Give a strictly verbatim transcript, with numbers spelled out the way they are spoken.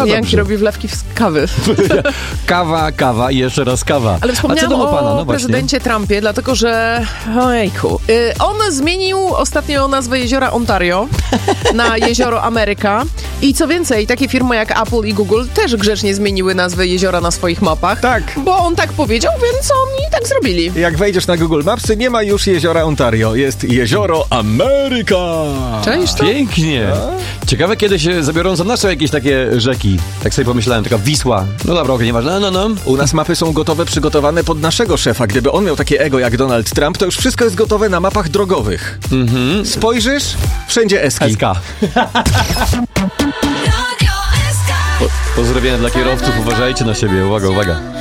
No Janki dobrze. robi wlewki z kawy. Kawa, kawa i jeszcze raz kawa. Ale wspomniałam A co do o pana? No prezydencie Trumpie, dlatego że... Ojejku. Y, on zmienił ostatnio nazwę jeziora Ontario na jezioro Ameryka. I co więcej, takie firmy jak Apple i Google też grzecznie zmieniły nazwę jeziora na swoich mapach. Tak. Bo on tak powiedział, więc oni tak zrobili. Jak wejdziesz na Google Mapsy, nie ma już jeziora Ontario, jest jezioro Ameryka. Cześć to? Pięknie. Ciekawe, kiedy się zabiorą za nasze jakieś takie rzeki. Tak sobie pomyślałem, taka Wisła. No dobra, okej, nieważne. No, no, no. U nas mapy są gotowe, przygotowane pod naszego szefa. Gdyby on miał takie ego jak Donald Trump, to już wszystko jest gotowe na mapach drogowych. Mhm. Spojrzysz, wszędzie eski. S K. Po, pozdrowienia dla kierowców, uważajcie na siebie, uwaga, uwaga.